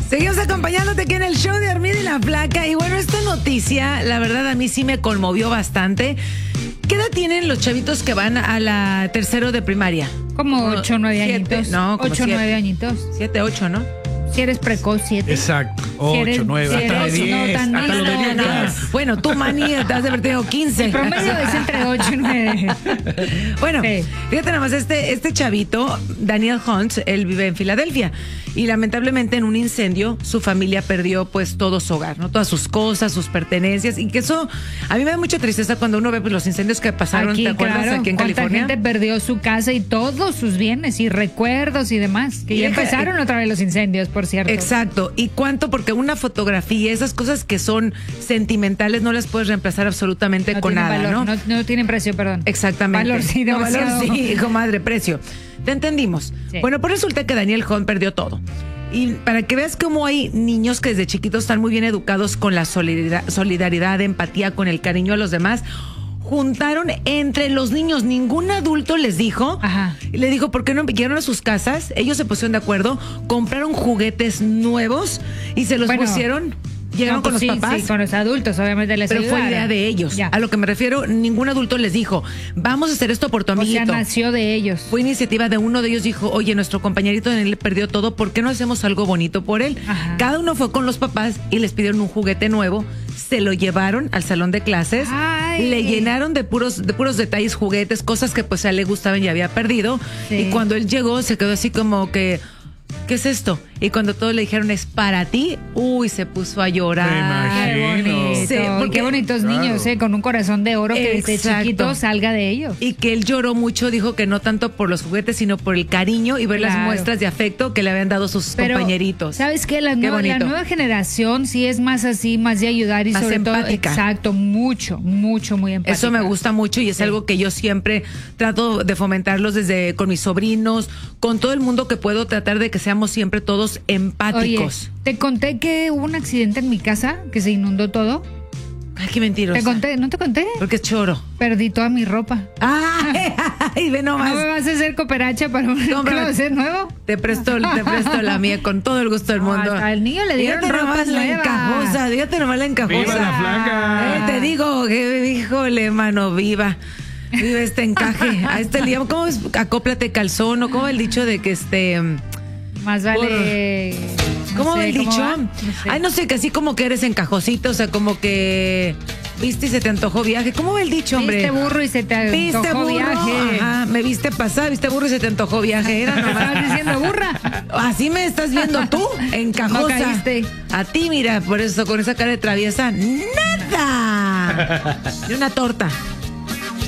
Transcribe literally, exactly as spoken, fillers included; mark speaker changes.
Speaker 1: Seguimos acompañándote aquí en el show de Armida y la Flaca. Y bueno, esta noticia, la verdad, a mí sí me conmovió bastante. ¿Qué edad tienen los chavitos que van a la tercero de primaria?
Speaker 2: Como ocho, nueve añitos.
Speaker 1: No, como
Speaker 2: ocho, nueve añitos.
Speaker 1: Siete, ocho, ¿no?
Speaker 2: Si eres precoz, siete.
Speaker 3: Exacto.
Speaker 2: Si
Speaker 3: ocho,
Speaker 2: eres-
Speaker 3: nueve,
Speaker 2: si
Speaker 3: hasta
Speaker 2: eres-
Speaker 3: de diez.
Speaker 2: no, tan
Speaker 3: hasta los de
Speaker 2: niño,
Speaker 3: diez.
Speaker 2: no.
Speaker 3: ya.
Speaker 1: Bueno, tú, Mani, te has de haber tenido quince.
Speaker 2: El promedio es entre ocho y nueve.
Speaker 1: Bueno,
Speaker 2: Sí.
Speaker 1: fíjate nada más, este, este chavito, Daniel Hunt, él vive en Filadelfia y lamentablemente en un incendio su familia perdió pues todo su hogar, ¿no? Todas sus cosas, sus pertenencias, y que eso a mí me da mucha tristeza cuando uno ve pues, los incendios que pasaron,
Speaker 2: Aquí,
Speaker 1: ¿te acuerdas?
Speaker 2: claro,
Speaker 1: Aquí en
Speaker 2: cuánta
Speaker 1: California.
Speaker 2: gente perdió su casa y todos sus bienes y recuerdos y demás. Que
Speaker 1: Y
Speaker 2: ya
Speaker 1: deja-
Speaker 2: empezaron otra vez los incendios, por cierto.
Speaker 1: Exacto. ¿Y cuánto? Porque una fotografía, esas cosas que son sentimentales no las puedes reemplazar absolutamente
Speaker 2: No
Speaker 1: con
Speaker 2: tienen
Speaker 1: nada,
Speaker 2: valor,
Speaker 1: ¿no?
Speaker 2: no, no tienen precio, perdón.
Speaker 1: Exactamente.
Speaker 2: Valor sí,
Speaker 1: No, valor
Speaker 2: demasiado.
Speaker 1: sí, comadre, precio. Te entendimos.
Speaker 2: Sí.
Speaker 1: Bueno, pues resulta que Daniel Hunt perdió todo. Y para que veas cómo hay niños que desde chiquitos están muy bien educados con la solidaridad, solidaridad, empatía, con el cariño a los demás, juntaron entre los niños, ningún adulto les dijo,
Speaker 2: Ajá.
Speaker 1: le dijo, ¿por qué no llegaron a sus casas? Ellos se pusieron de acuerdo, compraron juguetes nuevos y se los
Speaker 2: Bueno,
Speaker 1: pusieron. Llegaron
Speaker 2: No,
Speaker 1: con
Speaker 2: pues
Speaker 1: los
Speaker 2: sí,
Speaker 1: papás.
Speaker 2: sí, con los adultos, obviamente les
Speaker 1: Pero fue
Speaker 2: ayudaron.
Speaker 1: idea de ellos.
Speaker 2: Ya.
Speaker 1: A lo que me refiero, ningún adulto les dijo, vamos a hacer esto por tu
Speaker 2: O sea,
Speaker 1: amiguito.
Speaker 2: nació de ellos.
Speaker 1: Fue iniciativa de uno de ellos, dijo, oye, nuestro compañerito él perdió todo, ¿por qué no hacemos algo bonito por él?
Speaker 2: Ajá.
Speaker 1: Cada uno fue con los papás y les pidieron un juguete nuevo, se lo llevaron al salón de clases,
Speaker 2: Ay.
Speaker 1: le llenaron de puros, de puros detalles, juguetes, cosas que pues a él le gustaban y había perdido.
Speaker 2: Sí.
Speaker 1: Y cuando él llegó se quedó así como que, ¿qué es esto? Y cuando todos le dijeron, es para ti, uy, se puso a llorar.
Speaker 2: Qué
Speaker 3: Imagino.
Speaker 2: bonito.
Speaker 1: Sí,
Speaker 2: y
Speaker 1: porque-
Speaker 2: qué bonitos
Speaker 3: Claro.
Speaker 2: niños, eh, con un corazón de oro que desde
Speaker 1: Exacto.
Speaker 2: chiquito salga de ellos.
Speaker 1: Y que él lloró mucho, dijo que no tanto por los juguetes, sino por el cariño y ver las
Speaker 2: Claro.
Speaker 1: muestras de afecto que le habían dado sus
Speaker 2: Pero,
Speaker 1: compañeritos.
Speaker 2: ¿sabes qué? La,
Speaker 1: Qué
Speaker 2: nueva, la
Speaker 1: bonito.
Speaker 2: nueva generación sí es más así, más de ayudar y
Speaker 1: Más
Speaker 2: sobre
Speaker 1: empática.
Speaker 2: todo, exacto, mucho, mucho, muy empática.
Speaker 1: Eso me gusta mucho y es
Speaker 2: Sí.
Speaker 1: algo que yo siempre trato de fomentarlos desde con mis sobrinos, con todo el mundo que puedo, tratar de que seamos siempre todos empáticos.
Speaker 2: Oye, te conté que hubo un accidente en mi casa, que se inundó todo.
Speaker 1: Ay, qué mentirosa.
Speaker 2: Te conté, ¿no te conté?
Speaker 1: Porque es choro.
Speaker 2: Perdí toda mi ropa.
Speaker 1: Ay, ay, ve
Speaker 2: ¿No
Speaker 1: nomás.
Speaker 2: me vas a hacer cooperacha para un
Speaker 1: Cómprame.
Speaker 2: closet nuevo?
Speaker 1: Te presto, te presto la mía con todo el gusto del
Speaker 2: No,
Speaker 1: mundo.
Speaker 2: hasta al niño le dieron
Speaker 1: Fíjate
Speaker 2: ropas
Speaker 1: nomás la
Speaker 2: nuevas.
Speaker 1: encajosa, fíjate nomás la encajosa.
Speaker 3: ¡Viva la flaca!
Speaker 1: Eh, te digo, que, híjole, mano, viva. Viva este encaje. A este le llamo, ¿cómo es? Acóplate calzón, o como el dicho de que este.
Speaker 2: Más vale. no
Speaker 1: ¿Cómo
Speaker 2: sé,
Speaker 1: el dicho?
Speaker 2: va? No sé.
Speaker 1: Ay, no sé, que así como que eres encajosito, o sea, como que viste y se te antojó viaje. ¿Cómo va el dicho, hombre?
Speaker 2: Viste burro y se te
Speaker 1: Viste
Speaker 2: antojó
Speaker 1: burro,
Speaker 2: viaje.
Speaker 1: ajá, me viste pasar, viste burro y se te antojó viaje. Era nomás.
Speaker 2: Estabas diciendo burra.
Speaker 1: Así me estás viendo tú, encajosa.
Speaker 2: No caíste.
Speaker 1: A ti, mira, por eso, con esa cara de traviesa, nada. Ni una torta.